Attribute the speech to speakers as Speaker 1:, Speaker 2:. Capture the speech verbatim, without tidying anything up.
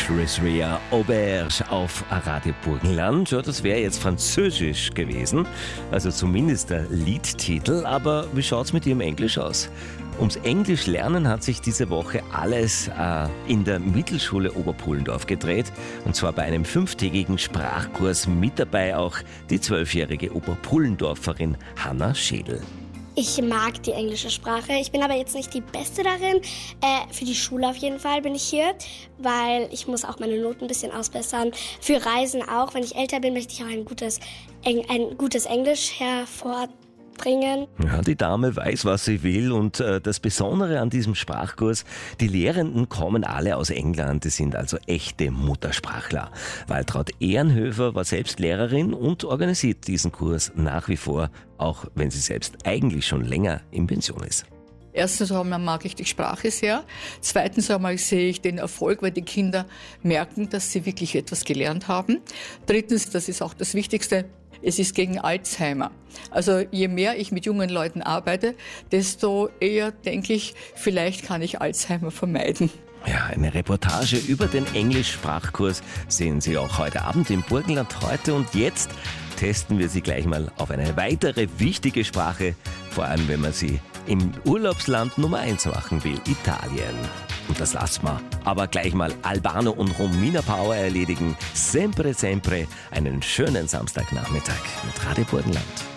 Speaker 1: Trisria Auberge auf Radio Burgenland. Ja, das wäre jetzt französisch gewesen, also zumindest der Liedtitel. Aber wie schaut's mit Ihrem Englisch aus? Ums Englisch lernen hat sich diese Woche alles äh, in der Mittelschule Oberpullendorf gedreht. Und zwar bei einem fünftägigen Sprachkurs, mit dabei auch die zwölfjährige Oberpullendorferin Hanna Schädel.
Speaker 2: Ich mag die englische Sprache. Ich bin aber jetzt nicht die Beste darin. Äh, für die Schule auf jeden Fall bin ich hier, weil ich muss auch meine Noten ein bisschen ausbessern. Für Reisen auch. Wenn ich älter bin, möchte ich auch ein gutes, Eng- ein gutes Englisch hervorbringen.
Speaker 1: Ja, die Dame weiß, was sie will, und äh, das Besondere an diesem Sprachkurs, die Lehrenden kommen alle aus England, die sind also echte Muttersprachler. Waltraud Ehrenhöfer war selbst Lehrerin und organisiert diesen Kurs nach wie vor, auch wenn sie selbst eigentlich schon länger in Pension ist.
Speaker 3: Erstens einmal mag ich die Sprache sehr. Zweitens einmal sehe ich den Erfolg, weil die Kinder merken, dass sie wirklich etwas gelernt haben. Drittens, das ist auch das Wichtigste, es ist gegen Alzheimer. Also je mehr ich mit jungen Leuten arbeite, desto eher denke ich, vielleicht kann ich Alzheimer vermeiden.
Speaker 1: Ja, eine Reportage über den Englischsprachkurs sehen Sie auch heute Abend im Burgenland heute. Und jetzt testen wir Sie gleich mal auf eine weitere wichtige Sprache, vor allem wenn man sie im Urlaubsland Nummer eins machen will, Italien. Und das lassen wir aber gleich mal Albano und Romina Power erledigen. Sempre, sempre einen schönen Samstagnachmittag mit Radio Burgenland.